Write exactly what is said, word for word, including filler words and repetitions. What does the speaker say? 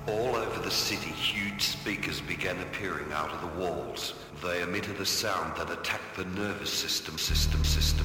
All over the city, huge speakers began appearing out of the walls. They emitted a sound that attacked the nervous system, system, system.